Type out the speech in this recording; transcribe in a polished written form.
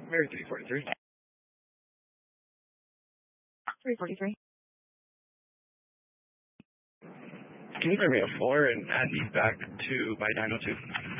Mary 343. 343. Can you grab me a 4 and add these back to my 902?